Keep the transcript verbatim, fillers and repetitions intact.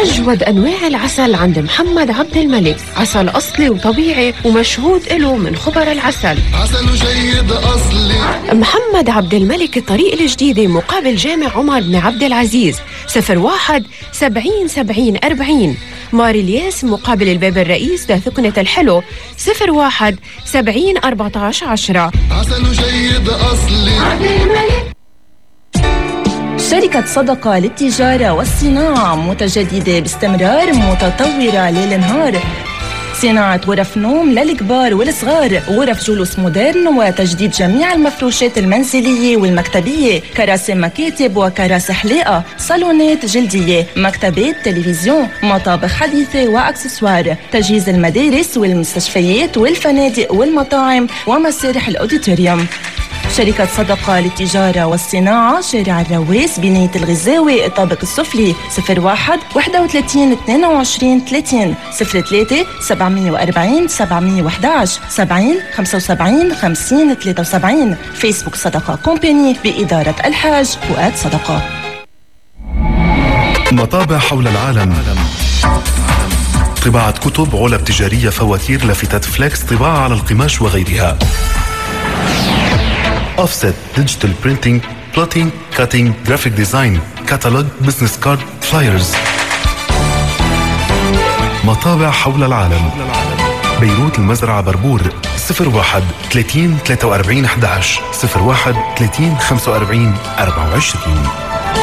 أجود أنواع العسل عند محمد عبد الملك، عسل أصلي وطبيعي ومشهود له من خبر العسل. عسل جيد أصلي. محمد عبد الملك الطريق الجديدة مقابل جامع عمر بن عبد العزيز، صفر واحد سبعين سبعين أربعين. مار الياس مقابل الباب الرئيس دا ثقنة الحلو، صفر واحد سبعين أربعتاش عشرة. عسل جيد أصلي. شركة صدقة للتجارة والصناعة متجددة باستمرار، متطورة ليل نهار. صناعة غرف نوم للكبار والصغار، غرف جلوس مودرن، وتجديد جميع المفروشات المنزلية والمكتبية، كراسي مكاتب وكراسي حلاقة، صالونات جلدية، مكتبات، تلفزيون، مطابخ حديثة وأكسسوار، تجهيز المدارس والمستشفيات والفنادق والمطاعم ومسارح الأوديتوريوم. شركة صدقة للتجارة والصناعة، شارع الرواس، بناية الغزاوي، الطابق السفلي، صفر واحد واحد وثلاثين اثنين وعشرين ثلاثين، صفر ثلاثة سبعمية وأربعين سبعمية وأحد عشر، سبعين خمسة وسبعين خمسين ثلاثة وسبعين. فيسبوك صدقة كومباني بإدارة الحاج فؤاد صدقة. مطابع حول العالم، طباعة كتب، علب تجارية، فواتير، لافتات فليكس، طباعة على القماش وغيرها. Offset, digital printing, plotting, cutting, graphic design, catalog, business card, flyers. مطابع حول العالم. بيروت، المزرعة، بربور، صفر واحد ثلاثين ثلاثة وأربعين أحد عشر، صفر واحد ثلاثين خمسة وأربعين أربعة وعشرين.